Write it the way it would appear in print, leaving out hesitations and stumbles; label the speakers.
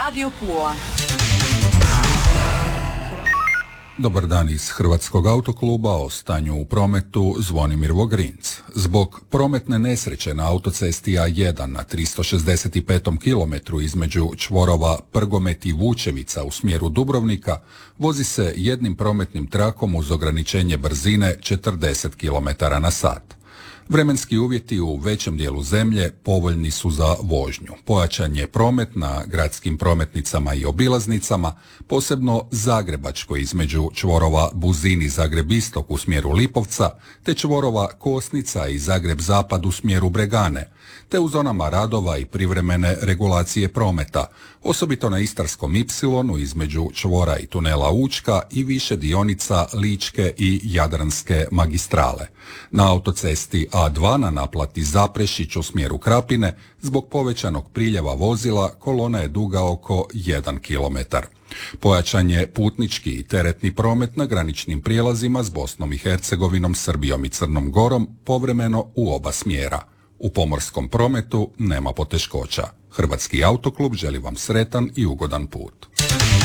Speaker 1: Radio Pula.
Speaker 2: Dobar dan iz Hrvatskog autokluba, o stanju u prometu Zvonimir Vogrinc. Zbog prometne nesreće na autocesti A1 na 365. kilometru između čvorova Prgomet i Vučevica u smjeru Dubrovnika vozi se jednim prometnim trakom uz ograničenje brzine 40 km na sat. Vremenski uvjeti u većem dijelu zemlje povoljni su za vožnju. Pojačan je promet na gradskim prometnicama i obilaznicama, posebno zagrebačkoj između čvorova Buzin i Zagreb istok u smjeru Lipovca, te čvorova Kosnica i Zagreb zapad u smjeru Bregane, te u zonama radova i privremene regulacije prometa, osobito na Istarskom Ipsilonu između čvora i tunela Učka i više dionica Ličke i Jadranske magistrale. Na autocesti A2 na naplati Zaprešić u smjeru Krapine, zbog povećanog priljeva vozila, kolona je duga oko 1 km. Pojačan je putnički i teretni promet na graničnim prijelazima s Bosnom i Hercegovinom, Srbijom i Crnom Gorom, povremeno u oba smjera. U pomorskom prometu nema poteškoća. Hrvatski autoklub želi vam sretan i ugodan put.